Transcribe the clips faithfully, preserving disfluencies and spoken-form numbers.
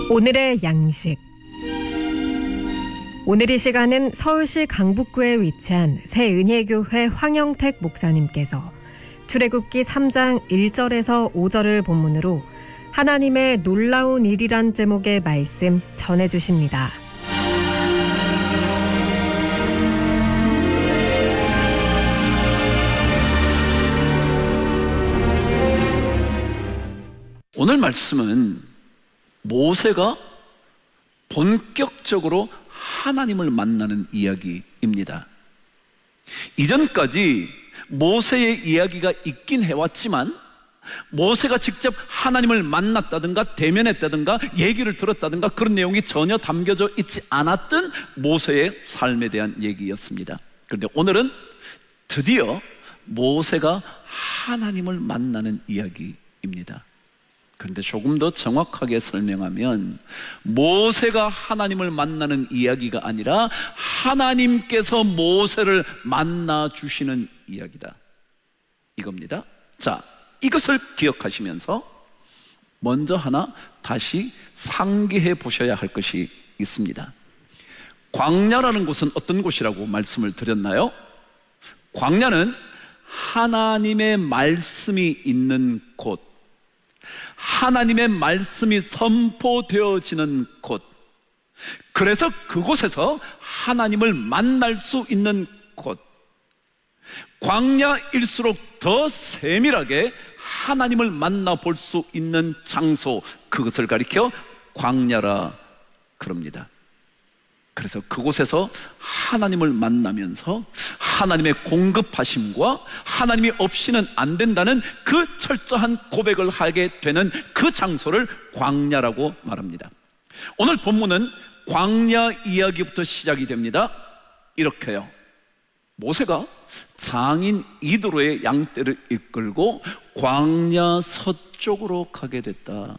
오늘의 양식. 오늘 이 시간은 서울시 강북구에 위치한 새은혜교회 황영택 목사님께서 출애굽기 삼 장 일 절에서 오 절을 본문으로 하나님의 놀라운 일이란 제목의 말씀 전해주십니다. 오늘 말씀은 모세가 본격적으로 하나님을 만나는 이야기입니다. 이전까지 모세의 이야기가 있긴 해왔지만 모세가 직접 하나님을 만났다든가 대면했다든가 얘기를 들었다든가 그런 내용이 전혀 담겨져 있지 않았던 모세의 삶에 대한 얘기였습니다. 그런데 오늘은 드디어 모세가 하나님을 만나는 이야기입니다. 그런데 조금 더 정확하게 설명하면 모세가 하나님을 만나는 이야기가 아니라 하나님께서 모세를 만나 주시는 이야기다, 이겁니다. 자, 이것을 기억하시면서 먼저 하나 다시 상기해 보셔야 할 것이 있습니다. 광야라는 곳은 어떤 곳이라고 말씀을 드렸나요? 광야는 하나님의 말씀이 있는 곳, 하나님의 말씀이 선포되어지는 곳, 그래서 그곳에서 하나님을 만날 수 있는 곳, 광야일수록 더 세밀하게 하나님을 만나볼 수 있는 장소, 그것을 가리켜 광야라 그럽니다. 그래서 그곳에서 하나님을 만나면서 하나님의 공급하심과 하나님이 없이는 안 된다는 그 철저한 고백을 하게 되는 그 장소를 광야라고 말합니다. 오늘 본문은 광야 이야기부터 시작이 됩니다. 이렇게요. 모세가 장인 이드로의 양떼를 이끌고 광야 서쪽으로 가게 됐다.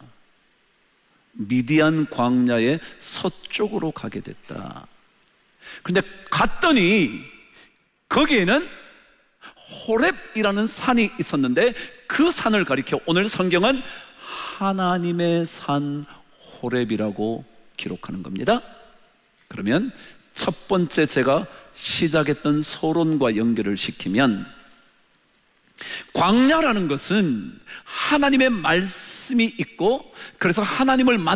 미디안 광야의 서쪽으로 가게 됐다. 그런데 갔더니 거기에는 호렙이라는 산이 있었는데 그 산을 가리켜 오늘 성경은 하나님의 산 호렙이라고 기록하는 겁니다. 그러면 첫 번째 제가 시작했던 서론과 연결을 시키면 광야라는 것은 하나님의 말씀이 있고 그래서 하나님을 만